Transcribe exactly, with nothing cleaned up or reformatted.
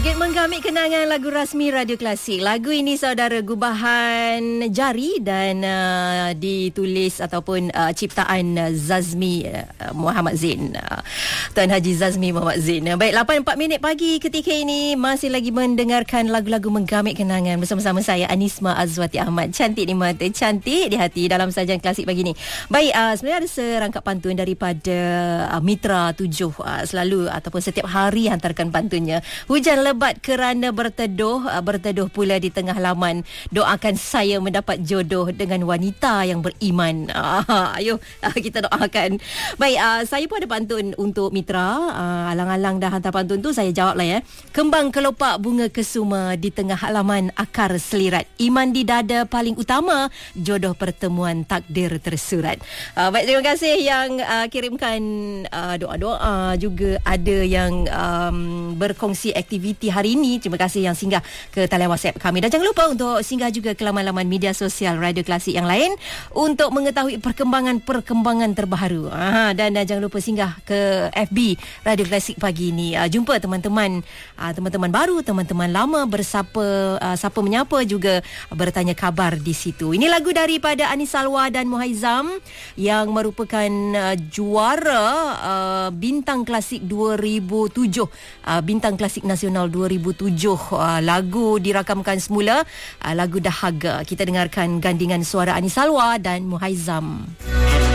Joget menggamit kenangan lagu rasmi Radio Klasik. Lagu ini saudara gubahan Jari dan uh, ditulis ataupun uh, ciptaan uh, Zazmi uh, Muhammad Zain. Uh, Tuan Haji Zazmi Muhammad Zain. Uh, baik, lapan empat minit pagi ketika ini masih lagi mendengarkan lagu-lagu menggamit kenangan bersama-sama saya Anisma Azwati Ahmad. Cantik di mata, cantik di hati dalam sajian klasik pagi ni. Baik, uh, sebenarnya ada serangkap pantun daripada uh, Mitra Tujuh uh, selalu ataupun setiap hari hantarkan pantunnya. Hujan lebat kerana berteduh, berteduh pula di tengah laman. Doakan saya mendapat jodoh dengan wanita yang beriman. Ah, ayo kita doakan. Baik, uh, saya pun ada pantun untuk Mitra. Uh, alang-alang dah hantar pantun tu, saya jawab lah ya. Kembang kelopak bunga kesuma di tengah halaman akar selirat. Iman di dada paling utama, jodoh pertemuan takdir tersurat. Uh, baik, terima kasih yang uh, kirimkan uh, doa-doa, juga ada yang um, berkongsi aktiviti hari ini. Terima kasih yang singgah ke talian WhatsApp kami. Dan jangan lupa untuk singgah juga ke laman-laman media sosial Radio Klasik yang lain untuk mengetahui perkembangan-perkembangan terbaru. Ah, dan, dan jangan lupa singgah ke F B Radio Klasik pagi ini. Ah, jumpa teman-teman ah, teman-teman baru, teman-teman lama, bersapa, ah, sapa menyapa, juga bertanya kabar di situ. Ini lagu daripada Anis Salwa dan Muhaizam yang merupakan ah, juara ah, Bintang Klasik dua ribu tujuh. Ah, Bintang Klasik Nasional dua ribu tujuh. Uh, lagu dirakamkan semula, uh, lagu Dahaga. Kita dengarkan gandingan suara Anis Salwa dan Muhaizam.